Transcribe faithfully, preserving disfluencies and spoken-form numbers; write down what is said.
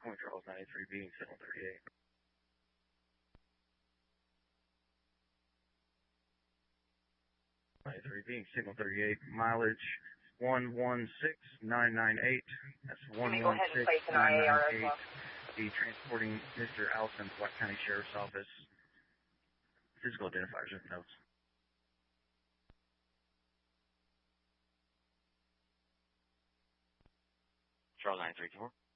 Point Charles ninety-three being signal thirty-eight. ninety-three being signal thirty-eight, mileage one one six nine nine eight. That's one one six nine nine eight. Be transporting Mister Allison, Black County Sheriff's Office. Physical identifiers and notes. Charles nine three four.